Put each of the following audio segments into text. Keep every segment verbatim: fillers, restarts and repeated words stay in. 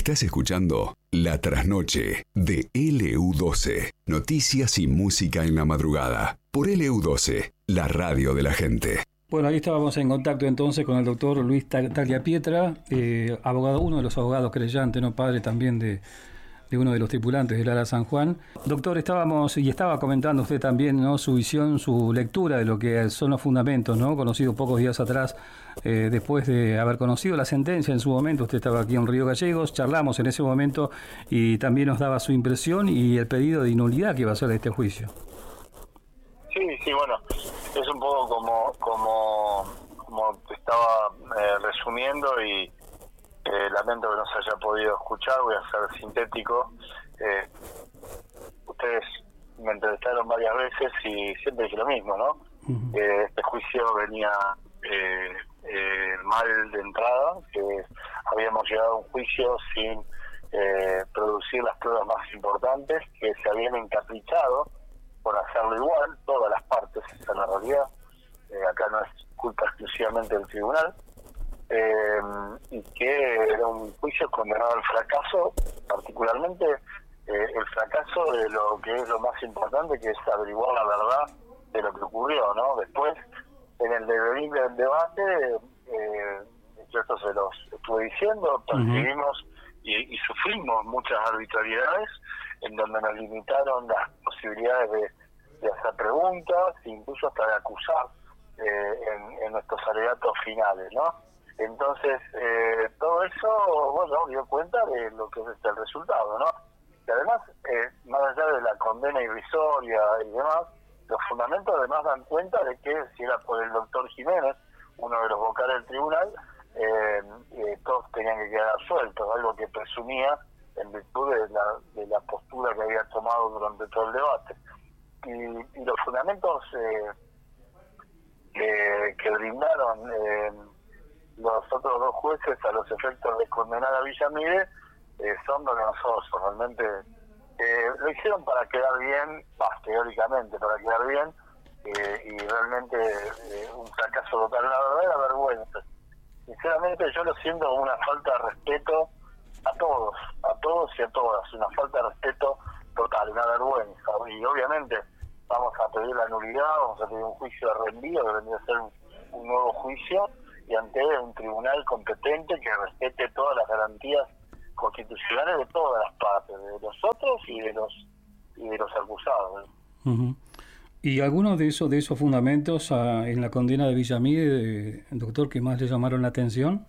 Estás escuchando La Trasnoche de L U doce. Noticias y música en la madrugada. Por L U doce, la radio de la gente. Bueno, ahí estábamos en contacto entonces con el doctor Luis Tagliapietra, eh, abogado, uno de los abogados creyentes, no padre también de, de uno de los tripulantes del Ara San Juan. Doctor, estábamos y estaba comentando usted también, ¿no?, su visión, su lectura de lo que son los fundamentos, ¿no?, conocido pocos días atrás, eh, después de haber conocido la sentencia en su momento. Usted estaba aquí en Río Gallegos, charlamos en ese momento y también nos daba su impresión y el pedido de nulidad que iba a hacer de este juicio. Sí, sí, bueno, es un poco como como, como te estaba eh, resumiendo y eh, lamento que no se haya podido escuchar, voy a ser sintético. Eh, ustedes me entrevistaron varias veces y siempre dije lo mismo, ¿no? Uh-huh. Eh, este juicio venía eh, eh, mal de entrada, que habíamos llegado a un juicio sin eh, producir las pruebas más importantes, que se habían encaprichado por hacerlo igual, todas las partes, esa es la realidad. Eh, acá no es culpa exclusivamente del tribunal, eh, y que era un juicio condenado al fracaso, particularmente eh, el fracaso de lo que es lo más importante, que es averiguar la verdad de lo que ocurrió, ¿no? Después, en el devenir del debate, eh, yo esto se los estuve diciendo, percibimos uh-huh. y, y sufrimos muchas arbitrariedades, en donde nos limitaron las posibilidades de, de hacer preguntas, incluso hasta de acusar eh, en, en nuestros alegatos finales, ¿no? Entonces, eh, todo eso, bueno, dio cuenta de lo que es el resultado, ¿no? Y además, eh, más allá de la condena irrisoria y demás, los fundamentos además dan cuenta de que si era por el doctor Jiménez, uno de los vocales del tribunal, eh, eh, todos tenían que quedar sueltos, algo que presumía en virtud de la, de la postura que había tomado durante todo el debate. Y, y los fundamentos eh, que, que brindaron eh, los otros dos jueces a los efectos de condenar a Villamide eh, son vergonzosos. Realmente eh, lo hicieron para quedar bien, bah, teóricamente para quedar bien, eh, y realmente eh, un fracaso total, una verdadera vergüenza. Sinceramente yo lo siento como una falta de respeto a todos, a todos y a todas, una falta de respeto total, una vergüenza. Y obviamente vamos a pedir la nulidad, vamos a pedir un juicio de reenvío, que vendría a ser un, un nuevo juicio, y ante un tribunal competente que respete todas las garantías constitucionales de todas las partes, de los otros y de los y de los acusados. Uh-huh. ¿Y algunos de esos de esos fundamentos a, en la condena de Villamide, eh, doctor, que más le llamaron la atención?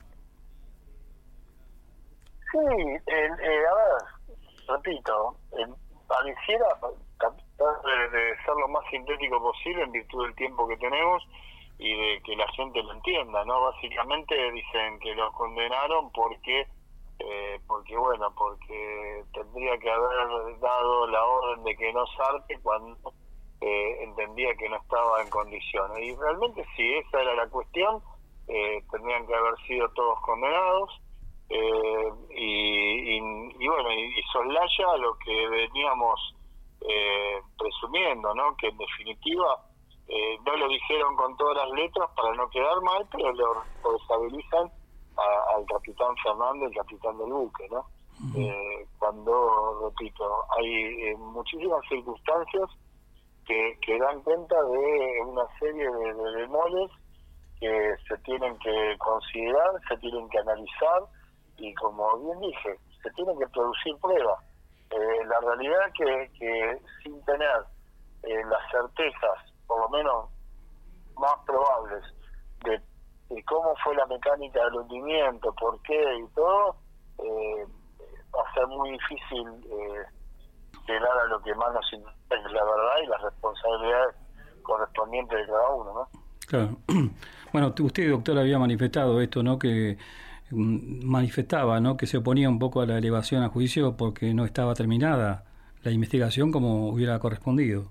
Sí, eh, eh, a ver, repito, eh, pareciera tratar de, de ser lo más sintético posible en virtud del tiempo que tenemos y de que la gente lo entienda, ¿no? Básicamente dicen que los condenaron porque, eh, porque bueno, porque tendría que haber dado la orden de que no zarpe cuando eh, entendía que no estaba en condiciones. Y realmente si esa era la cuestión, eh, tendrían que haber sido todos condenados. Eh, y, y, y bueno, y, y soslaya lo que veníamos eh, presumiendo, ¿no? Que en definitiva eh, no lo dijeron con todas las letras para no quedar mal, pero lo responsabilizan a, al capitán Fernando, el capitán del buque, ¿no? Uh-huh. Eh, cuando, repito, hay eh, muchísimas circunstancias que, que dan cuenta de una serie de, de bemoles que se tienen que considerar, se tienen que analizar. Y como bien dije, se tiene que producir pruebas. Eh, la realidad que, que sin tener eh, las certezas, por lo menos más probables, de, de cómo fue la mecánica del hundimiento, por qué y todo, eh, va a ser muy difícil eh, llegar a lo que más nos interesa, la verdad y las responsabilidades correspondientes de cada uno, ¿no? Claro. Bueno, usted, doctor, había manifestado esto, ¿no?, que manifestaba, ¿no?, que se oponía un poco a la elevación a juicio porque no estaba terminada la investigación como hubiera correspondido.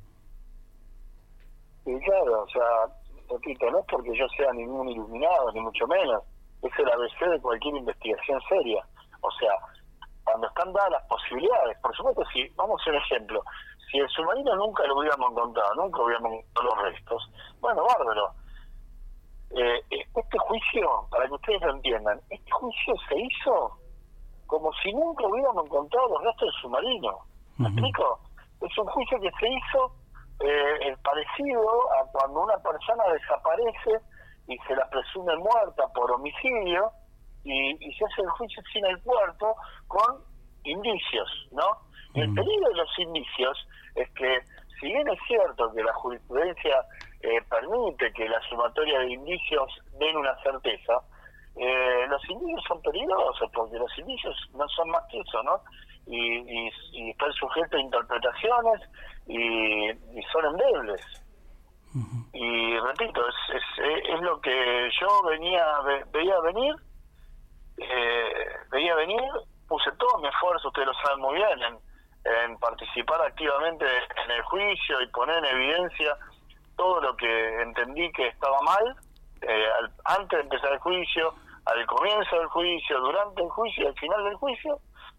Y claro, o sea, repito, no es porque yo sea ningún iluminado, ni mucho menos, es el A B C de cualquier investigación seria. O sea, cuando están dadas las posibilidades, por supuesto, si vamos a un ejemplo, si el submarino nunca lo hubiéramos encontrado, nunca hubiéramos encontrado los restos, bueno, bárbaro. Eh, este juicio, para que ustedes lo entiendan, este juicio se hizo como si nunca hubiéramos encontrado los restos del submarino. ¿Me uh-huh. explico? Es un juicio que se hizo eh, parecido a cuando una persona desaparece y se la presume muerta por homicidio y, y se hace el juicio sin el cuerpo con indicios, ¿no? Y el peligro de los indicios es que, si bien es cierto que la jurisprudencia eh, permite que la sumatoria de indicios den una certeza, eh, los indicios son peligrosos porque los indicios no son más que eso, ¿no? Y, y, y están sujetos a interpretaciones y, y son endebles. Uh-huh. Y repito, es, es, es lo que yo venía ve, veía venir, eh, veía venir, puse todo mi esfuerzo, ustedes lo saben muy bien, en, en participar activamente en el juicio y poner en evidencia todo lo que entendí que estaba mal, eh, al, antes de empezar el juicio, al comienzo del juicio, durante el juicio y al final del juicio,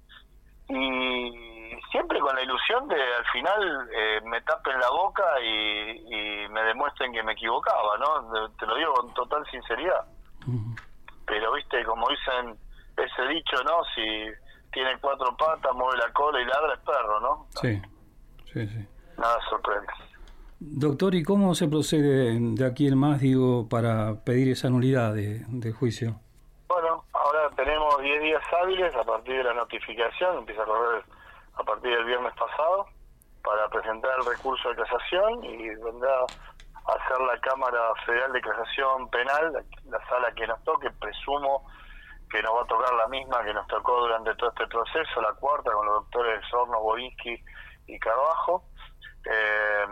y siempre con la ilusión de al final eh, me tapen la boca y, y me demuestren que me equivocaba, ¿no? Te lo digo con total sinceridad. Uh-huh. Pero viste, como dicen ese dicho, ¿no? Si tiene cuatro patas, mueve la cola y ladra, es perro, ¿no? Sí, sí, sí. Nada sorprende. Doctor, ¿y cómo se procede de aquí en más, digo, para pedir esa nulidad de, de juicio? Bueno, ahora tenemos diez días hábiles a partir de la notificación, empieza a correr a partir del viernes pasado, para presentar el recurso de casación y vendrá a hacer la Cámara Federal de Casación Penal, la, la sala que nos toque, presumo que nos va a tocar la misma que nos tocó durante todo este proceso, la cuarta, con los doctores Sorno, Boinsky y Carbajo, eh,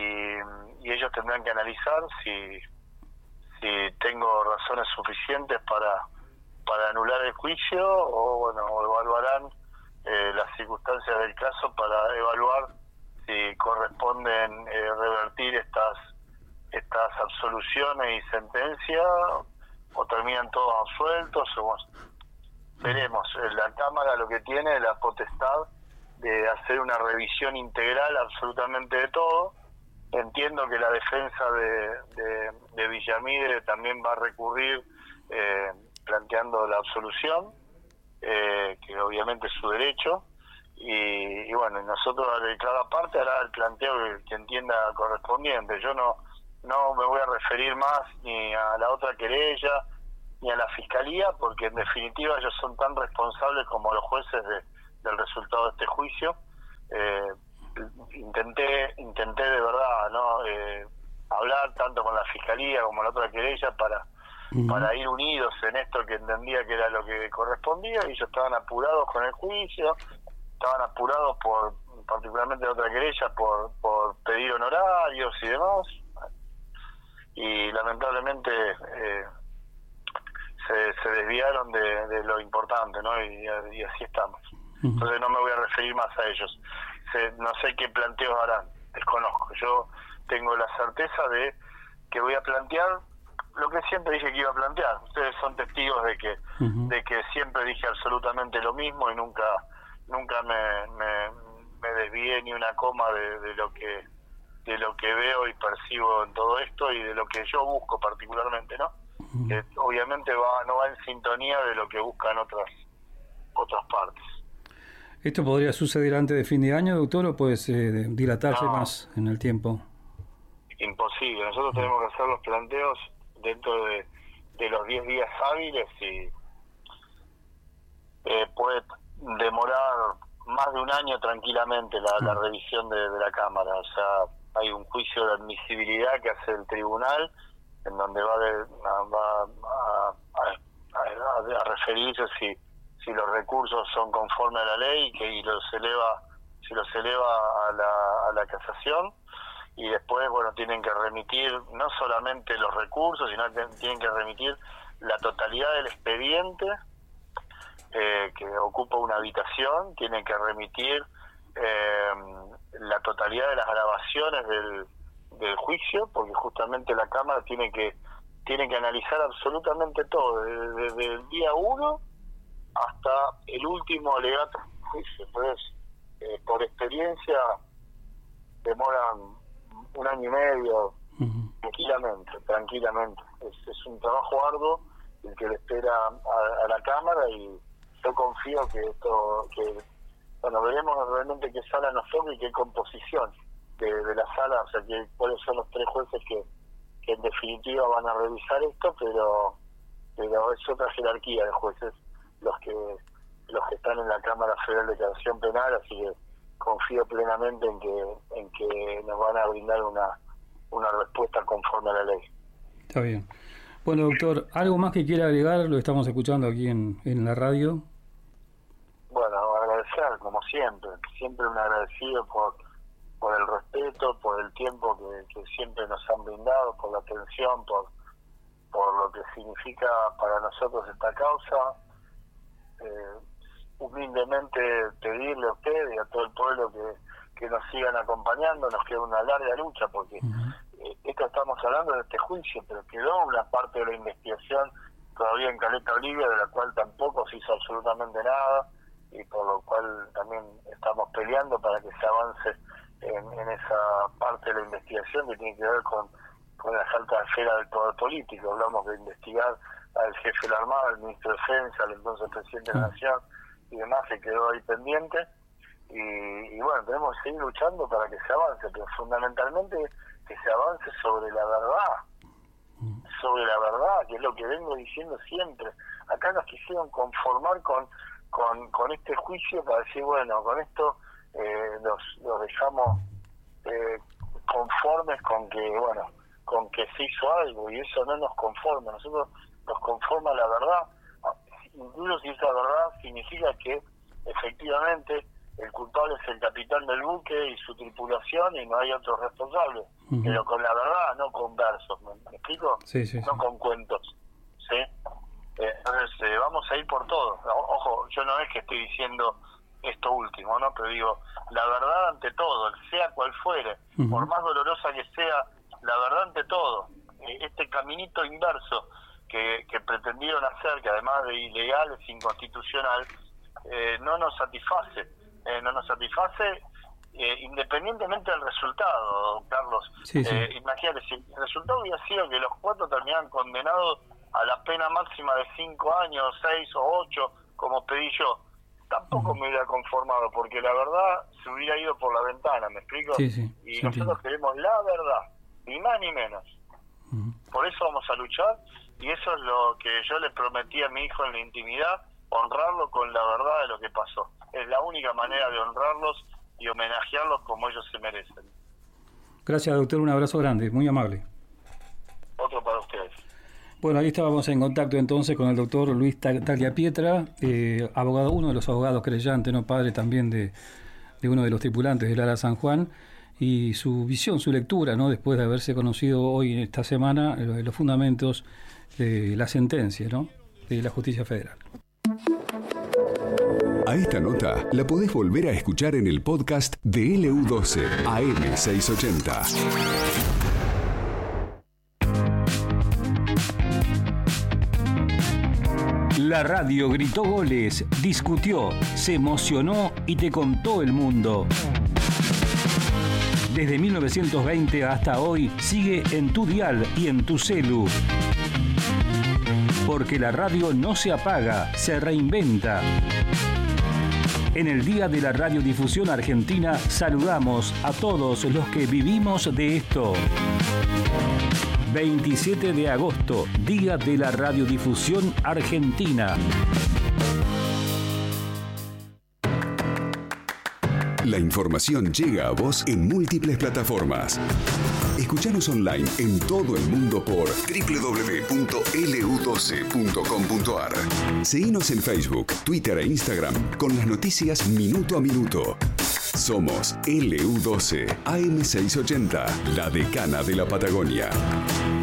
y, y ellos tendrán que analizar si, si tengo razones suficientes para para anular el juicio o bueno evaluarán eh, las circunstancias del caso para evaluar si corresponden eh, revertir estas estas absoluciones y sentencias o terminan todos absueltos o bueno, veremos. La Cámara lo que tiene es la potestad de hacer una revisión integral absolutamente de todo. Entiendo que la defensa de, de, de Villamigre también va a recurrir eh, planteando la absolución, eh, que obviamente es su derecho, y, y bueno, nosotros de cada parte hará el planteo que, que entienda correspondiente. Yo no no me voy a referir más ni a la otra querella ni a la fiscalía, porque en definitiva ellos son tan responsables como los jueces de, del resultado de este juicio. Eh, intenté intenté de verdad no eh, hablar tanto con la fiscalía como la otra querella para uh-huh. para ir unidos en esto que entendía que era lo que correspondía, y ellos estaban apurados con el juicio, estaban apurados por particularmente la otra querella por por pedir honorarios y demás, y lamentablemente eh, se, se desviaron de, de lo importante, ¿no? Y, y así estamos. Uh-huh. Entonces no me voy a referir más a ellos. Se, no sé qué planteos harán, desconozco. Yo tengo la certeza de que voy a plantear lo que siempre dije que iba a plantear. Ustedes son testigos de que uh-huh. de que siempre dije absolutamente lo mismo y nunca nunca me, me, me desvié ni una coma de, de lo que de lo que veo y percibo en todo esto y de lo que yo busco particularmente, ¿no? Uh-huh. Que obviamente va no va en sintonía de lo que buscan otras otras partes. ¿Esto podría suceder antes de fin de año, doctor, o puede eh, dilatarse no, más en el tiempo? Imposible. Nosotros tenemos que hacer los planteos dentro de, de los diez días hábiles y eh, puede demorar más de un año tranquilamente la, la revisión de, de la Cámara. O sea, hay un juicio de admisibilidad que hace el tribunal en donde va, de, va a, a, a, a referirse si si los recursos son conforme a la ley y que y los eleva si los eleva a la, a la casación, y después bueno tienen que remitir no solamente los recursos, sino que tienen que remitir la totalidad del expediente eh, que ocupa una habitación, tienen que remitir eh, la totalidad de las grabaciones del, del juicio, porque justamente la Cámara tiene que tiene que analizar absolutamente todo desde, desde el día uno hasta el último alegato juicio. Entonces, eh, por experiencia, demoran un año y medio, uh-huh. tranquilamente, tranquilamente. Es, es un trabajo arduo el que le espera a, a la Cámara y yo confío que esto, que bueno, veremos realmente qué sala nos toca y qué composición de, de la sala, o sea, que cuáles son los tres jueces que, que en definitiva van a revisar esto, pero pero es otra jerarquía de jueces los que los que están en la Cámara Federal de Declaración Penal, así que confío plenamente en que en que nos van a brindar una una respuesta conforme a la ley. Está bien. Bueno, doctor, ¿algo más que quiera agregar? Lo estamos escuchando aquí en, en la radio. Bueno, agradecer, como siempre, siempre un agradecido por por el respeto, por el tiempo que, que siempre nos han brindado, por la atención, por por lo que significa para nosotros esta causa. Eh, humildemente pedirle a usted y a todo el pueblo que, que nos sigan acompañando. Nos queda una larga lucha porque uh-huh. eh, esto estamos hablando de este juicio, pero quedó una parte de la investigación todavía en Caleta Olivia, de la cual tampoco se hizo absolutamente nada, y por lo cual también estamos peleando para que se avance en, en esa parte de la investigación que tiene que ver con, con la alta esfera del poder político. Hablamos de investigar al jefe de la Armada, al ministro de Defensa, al entonces presidente de la Nación y demás, que quedó ahí pendiente, y, y bueno, tenemos que seguir luchando para que se avance, pero fundamentalmente que se avance sobre la verdad, sobre la verdad, que es lo que vengo diciendo siempre. Acá nos quisieron conformar con con, con este juicio para decir, bueno, con esto eh, los, los dejamos eh, conformes con que, bueno, con que se hizo algo, y eso no nos conforma. Nosotros nos conforma la verdad, incluso si esa verdad significa que efectivamente el culpable es el capitán del buque y su tripulación y no hay otros responsables, uh-huh. pero con la verdad, no con versos, ¿me, me explico? Sí, sí, no sí. con cuentos, ¿sí? Eh, entonces eh, vamos a ir por todo. O, ojo, yo no es que estoy diciendo esto último, ¿no? Pero digo, la verdad ante todo, sea cual fuere, uh-huh. por más dolorosa que sea, la verdad ante todo. Eh, este caminito inverso que, que pretendieron hacer, que además de ilegal es inconstitucional, eh, no nos satisface, eh, no nos satisface eh, independientemente del resultado, Carlos. Sí, sí. Eh, imagínate, si el resultado hubiera sido que los cuatro terminaran condenados a la pena máxima de cinco años, seis o ocho, como pedí yo, tampoco uh-huh. me hubiera conformado, porque la verdad se hubiera ido por la ventana, ¿me explico? Sí, sí, y sí, nosotros entiendo. queremos la verdad, ni más ni menos. Uh-huh. Por eso vamos a luchar, y eso es lo que yo le prometí a mi hijo en la intimidad, honrarlo con la verdad de lo que pasó. Es la única manera de honrarlos y homenajearlos como ellos se merecen. Gracias, doctor, un abrazo grande, muy amable. Otro para ustedes. Bueno, ahí estábamos en contacto entonces con el doctor Luis Tagliapietra, eh, abogado, uno de los abogados creyentes, no padre también de, de uno de los tripulantes del Ara San Juan, y su visión, su lectura, ¿no? Después de haberse conocido hoy, esta semana, eh, los fundamentos de la sentencia, ¿no? De la justicia federal. A esta nota la podés volver a escuchar en el podcast de L U doce A M seiscientos ochenta. La radio gritó goles, discutió, se emocionó y te contó el mundo. Desde mil novecientos veinte hasta hoy sigue en tu dial y en tu celu. Porque la radio no se apaga, se reinventa. En el Día de la Radiodifusión Argentina saludamos a todos los que vivimos de esto. veintisiete de agosto, Día de la Radiodifusión Argentina. La información llega a vos en múltiples plataformas. Escuchanos online en todo el mundo por doble u doble u doble u punto L U doce punto com punto A R. Seguinos en Facebook, Twitter e Instagram con las noticias minuto a minuto. Somos L U doce A M seiscientos ochenta, la decana de la Patagonia.